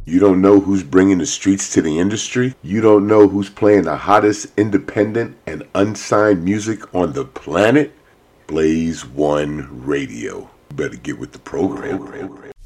You don't know who's bringing the streets to the industry? You don't know who's playing the hottest independent and unsigned music on the planet? Blaze One Radio. You better get with the program.